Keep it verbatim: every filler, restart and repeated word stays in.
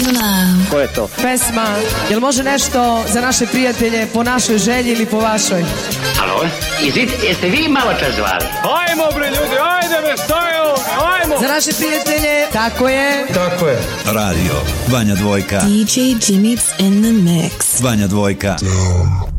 love. Ko je to? Pesma, jel može nešto za naše prijatelje po našoj želji ili po vašoj? Alo, izvit, jeste vi malo čas zvali? Ajmo bre ljudi, ajde me, šta je ovo, ajmo! Za naše prijatelje, tako je. Tako je. Radio, Vanja Dvojka. D J Jimmy's in the mix. Vanja Dvojka.